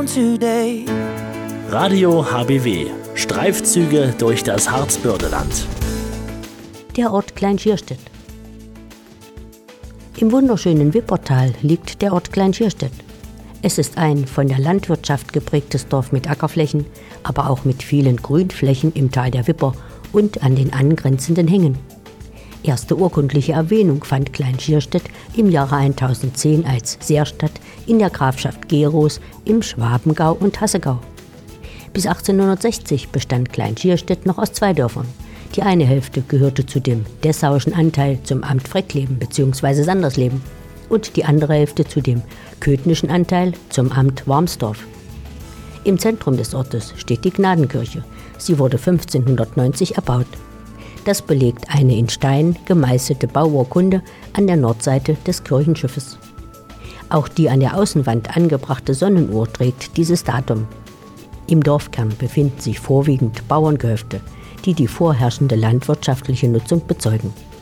down today. Radio HBW. Streifzüge durch das Harzbördeland. Der Ort Klein-Schierstedt. Im wunderschönen Wippertal liegt der Ort Klein-Schierstedt. Es ist ein von der Landwirtschaft geprägtes Dorf mit Ackerflächen, aber auch mit vielen Grünflächen im Tal der Wipper und an den angrenzenden Hängen. Erste urkundliche Erwähnung fand Klein-Schierstedt im Jahre 1010 als Seerstadt in der Grafschaft Geros im Schwabengau und Hassegau. Bis 1860 bestand Klein-Schierstedt noch aus 2 Dörfern. Die eine Hälfte gehörte zu dem dessauischen Anteil zum Amt Freckleben bzw. Sandersleben und die andere Hälfte zu dem köthnischen Anteil zum Amt Warmsdorf. Im Zentrum des Ortes steht die Gnadenkirche. Sie wurde 1590 erbaut. Das belegt eine in Stein gemeißelte Bauurkunde an der Nordseite des Kirchenschiffes. Auch die an der Außenwand angebrachte Sonnenuhr trägt dieses Datum. Im Dorfkern befinden sich vorwiegend Bauerngehöfte, die die vorherrschende landwirtschaftliche Nutzung bezeugen.